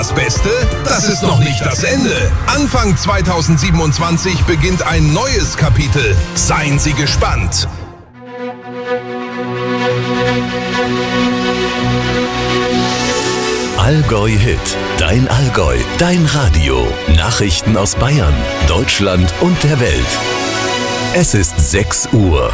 Das Beste, das ist noch nicht das Ende. Anfang 2027 beginnt ein neues Kapitel. Seien Sie gespannt. Allgäu Hit, dein Allgäu, dein Radio. Nachrichten aus Bayern, Deutschland und der Welt. Es ist 6 Uhr.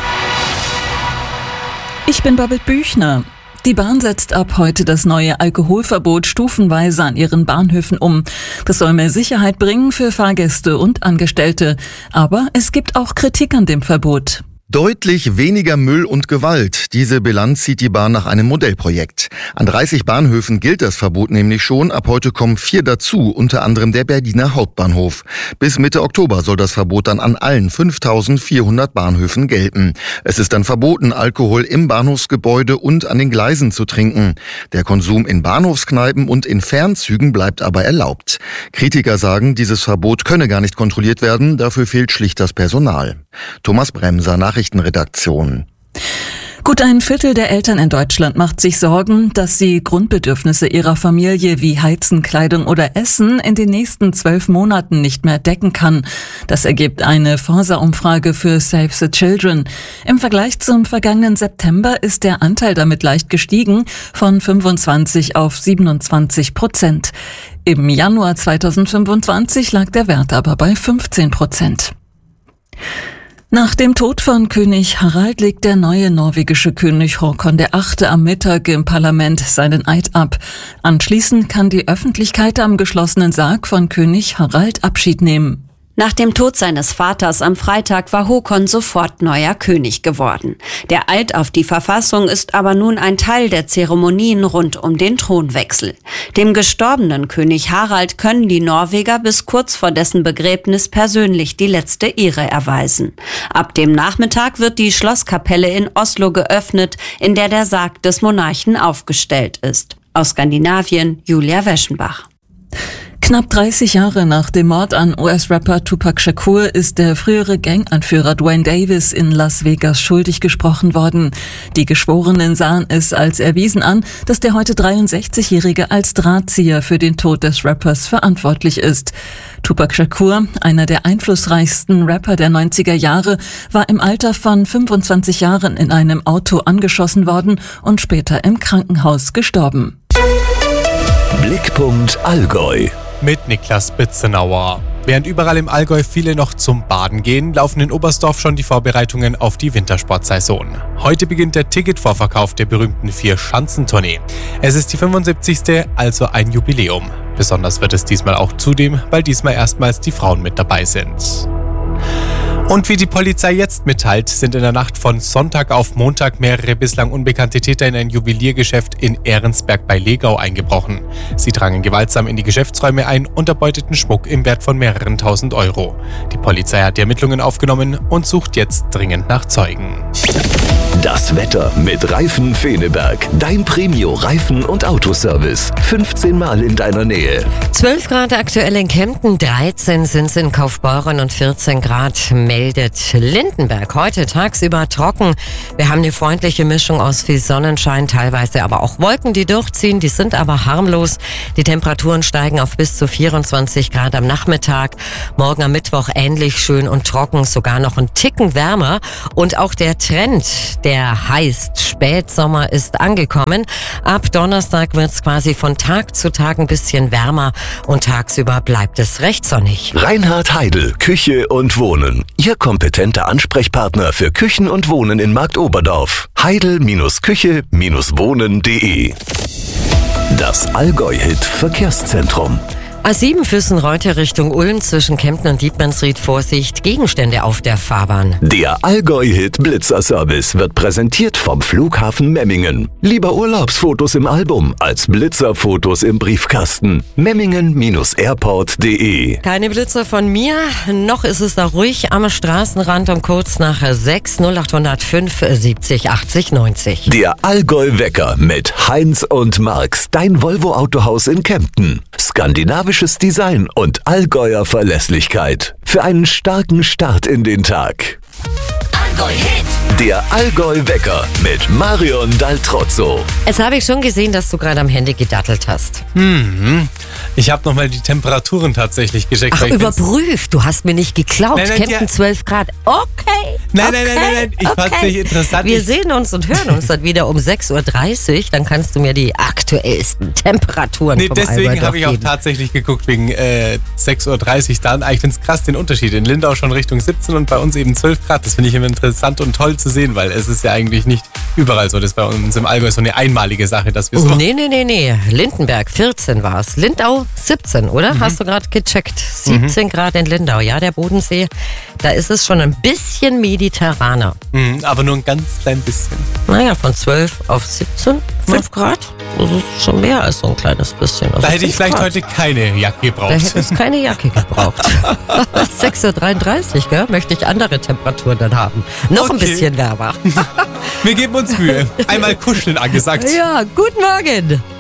Ich bin Babette Büchner. Die Bahn setzt ab heute das neue Alkoholverbot stufenweise an ihren Bahnhöfen um. Das soll mehr Sicherheit bringen für Fahrgäste und Angestellte. Aber es gibt auch Kritik an dem Verbot. Deutlich weniger Müll und Gewalt. Diese Bilanz zieht die Bahn nach einem Modellprojekt. An 30 Bahnhöfen gilt das Verbot nämlich schon. Ab heute kommen 4 dazu, unter anderem der Berliner Hauptbahnhof. Bis Mitte Oktober soll das Verbot dann an allen 5.400 Bahnhöfen gelten. Es ist dann verboten, Alkohol im Bahnhofsgebäude und an den Gleisen zu trinken. Der Konsum in Bahnhofskneipen und in Fernzügen bleibt aber erlaubt. Kritiker sagen, dieses Verbot könne gar nicht kontrolliert werden. Dafür fehlt schlicht das Personal. Thomas Bremser, Nachrichtenredaktion. Gut ein Viertel der Eltern in Deutschland macht sich Sorgen, dass sie Grundbedürfnisse ihrer Familie wie Heizen, Kleidung oder Essen in den nächsten 12 Monaten nicht mehr decken kann. Das ergibt eine Forsa-Umfrage für Save the Children. Im Vergleich zum vergangenen September ist der Anteil damit leicht gestiegen, von 25 auf 27%. Im Januar 2025 lag der Wert aber bei 15%. Nach dem Tod von König Harald legt der neue norwegische König Håkon VIII. Am Mittag im Parlament seinen Eid ab. Anschließend kann die Öffentlichkeit am geschlossenen Sarg von König Harald Abschied nehmen. Nach dem Tod seines Vaters am Freitag war Håkon sofort neuer König geworden. Der Eid auf die Verfassung ist aber nun ein Teil der Zeremonien rund um den Thronwechsel. Dem gestorbenen König Harald können die Norweger bis kurz vor dessen Begräbnis persönlich die letzte Ehre erweisen. Ab dem Nachmittag wird die Schlosskapelle in Oslo geöffnet, in der der Sarg des Monarchen aufgestellt ist. Aus Skandinavien, Julia Weschenbach. Knapp 30 Jahre nach dem Mord an US-Rapper Tupac Shakur ist der frühere Ganganführer Duane Davis in Las Vegas schuldig gesprochen worden. Die Geschworenen sahen es als erwiesen an, dass der heute 63-Jährige als Drahtzieher für den Tod des Rappers verantwortlich ist. Tupac Shakur, einer der einflussreichsten Rapper der 90er Jahre, war im Alter von 25 Jahren in einem Auto angeschossen worden und später im Krankenhaus gestorben. Blickpunkt Allgäu. Mit Niklas Bitzenauer. Während überall im Allgäu viele noch zum Baden gehen, laufen in Oberstdorf schon die Vorbereitungen auf die Wintersportsaison. Heute beginnt der Ticketvorverkauf der berühmten 4-Schanzentournee. Es ist die 75., also ein Jubiläum. Besonders wird es diesmal auch zudem, weil diesmal erstmals die Frauen mit dabei sind. Und wie die Polizei jetzt mitteilt, sind in der Nacht von Sonntag auf Montag mehrere bislang unbekannte Täter in ein Juweliergeschäft in Ehrensberg bei Legau eingebrochen. Sie drangen gewaltsam in die Geschäftsräume ein und erbeuteten Schmuck im Wert von mehreren tausend Euro. Die Polizei hat die Ermittlungen aufgenommen und sucht jetzt dringend nach Zeugen. Das Wetter mit Reifen Feneberg. Dein Premio-Reifen- und Autoservice. 15 Mal in deiner Nähe. 12 Grad aktuell in Kempten, 13 sind es in Kaufbeuren und 14 Grad meldet Lindenberg. Heute tagsüber trocken. Wir haben eine freundliche Mischung aus viel Sonnenschein, teilweise aber auch Wolken, die durchziehen. Die sind aber harmlos. Die Temperaturen steigen auf bis zu 24 Grad am Nachmittag. Morgen am Mittwoch ähnlich schön und trocken, sogar noch ein Ticken wärmer. Und auch der Trend, der heißt Spätsommer, ist angekommen. Ab Donnerstag wird es quasi von Tag zu Tag ein bisschen wärmer und tagsüber bleibt es recht sonnig. Reinhard Heidel, Küche und Wohnen. Ihr kompetenter Ansprechpartner für Küchen und Wohnen in Marktoberdorf. Heidel-Küche-Wohnen.de. Das Allgäu-Hit Verkehrszentrum. A7 Füssen-Reuter Richtung Ulm zwischen Kempten und Dietmannsried. Vorsicht, Gegenstände auf der Fahrbahn. Der Allgäu-Hit Blitzer-Service wird präsentiert vom Flughafen Memmingen. Lieber Urlaubsfotos im Album als Blitzerfotos im Briefkasten. Memmingen-airport.de. Keine Blitzer von mir, noch ist es da ruhig am Straßenrand um kurz nach 6 0805 70 80 90. Der Allgäu-Wecker mit Heinz und Marx, dein Volvo-Autohaus in Kempten. Skandinavisches Design und Allgäuer Verlässlichkeit. Für einen starken Start in den Tag. Allgäu Hit. Der Allgäu-Wecker mit Marion Daltrozzo. Jetzt habe ich schon gesehen, dass du gerade am Handy gedattelt hast. Ich habe nochmal die Temperaturen tatsächlich gecheckt. Ach, überprüft. Du hast mir nicht geklaut. Nein, Kempten 12 Grad. Okay. Nein. Ich fand's nicht interessant. Wir sehen uns und hören uns dann wieder um 6.30 Uhr. Dann kannst du mir die aktuellsten Temperaturen vom deswegen Allgäu habe ich auch geben. tatsächlich geguckt, wegen 6.30 Uhr dann. Ich finde es krass, den Unterschied. In Lindau schon Richtung 17 und bei uns eben 12 Grad. Das finde ich immer interessant und toll zu sehen, weil es ist ja eigentlich nicht überall so. Das ist bei uns im Allgäu so eine einmalige Sache, dass wir so... Nee. Lindenberg 14 war es. Lindau 17, oder? Hast du gerade gecheckt. 17 Grad in Lindau. Ja, der Bodensee, da ist es schon ein bisschen mediterraner. Aber nur ein ganz klein bisschen. Naja, von 12 auf 17 Grad. Das ist schon mehr als so ein kleines bisschen. Also Da hätte ich 5 vielleicht Grad. heute keine Jacke Da gebraucht. hättest du keine Jacke gebraucht. 6.33 Uhr, gell? Möchte ich andere Temperaturen dann haben. Noch ein Okay. bisschen wärmer. Wir geben uns Mühe. Einmal kuscheln angesagt. Ja, guten Morgen.